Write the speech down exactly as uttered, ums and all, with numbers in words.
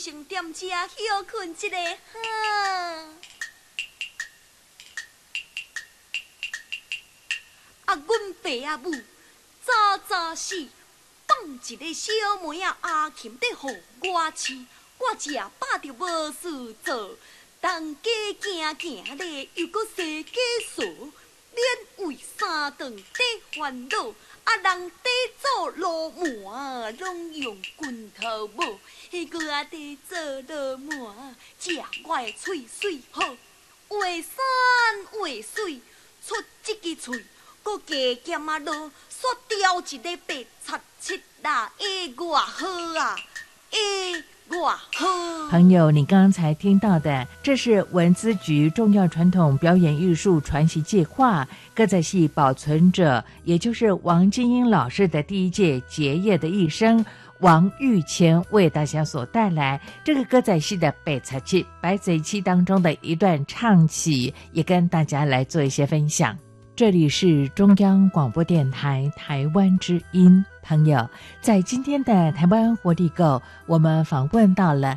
先踮遮休困一下，哈。啊，阮爸啊母早早时放一个小妹仔阿琴在互我饲，我只饱着无事做，东家行行咧，又搁西家扫，免为三顿在烦恼。啊，人在做罗盘，拢用拳头无，迄个啊在做罗盘，食我的喙水好，话山话水，出一支喙。搁加减啊落，煞掉一个白插七啦，会偌好啊，会偌好。 朋友，你刚才听到的，这是文资局重要传统表演艺术传习计划歌仔戏保存者，也就是王金英老师的第一届结业的一生。王玉乾为大家所带来这个歌仔戏的白插七白贼七当中的一段唱曲，也跟大家来做一些分享。这里是中央广播电台台湾之音。朋友，在今天的台湾活力购，我们访问到了